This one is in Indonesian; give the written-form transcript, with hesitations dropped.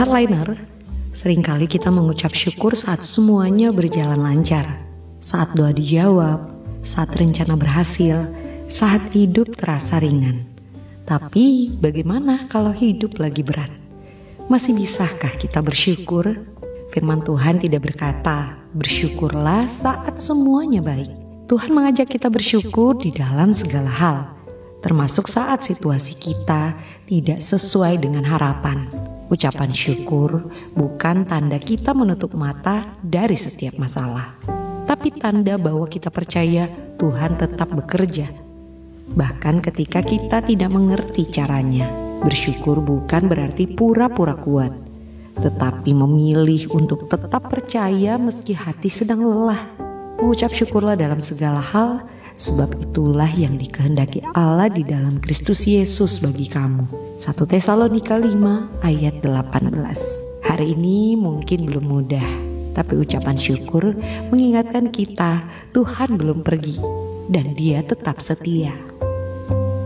Hardliner, seringkali kita mengucap syukur saat semuanya berjalan lancar, saat doa dijawab, saat rencana berhasil, saat hidup terasa ringan. Tapi bagaimana kalau hidup lagi berat? Masih bisakah kita bersyukur? Firman Tuhan tidak berkata, bersyukurlah saat semuanya baik. Tuhan mengajak kita bersyukur di dalam segala hal, termasuk saat situasi kita tidak sesuai dengan harapan. Ucapan syukur bukan tanda kita menutup mata dari setiap masalah, tapi tanda bahwa kita percaya Tuhan tetap bekerja. Bahkan ketika kita tidak mengerti caranya, bersyukur bukan berarti pura-pura kuat, tetapi memilih untuk tetap percaya meski hati sedang lelah. Mengucap syukurlah dalam segala hal, sebab itulah yang dikehendaki Allah di dalam Kristus Yesus bagi kamu. 1 Tesalonika 5 ayat 18. Hari ini mungkin belum mudah, tapi ucapan syukur mengingatkan kita Tuhan belum pergi dan Dia tetap setia.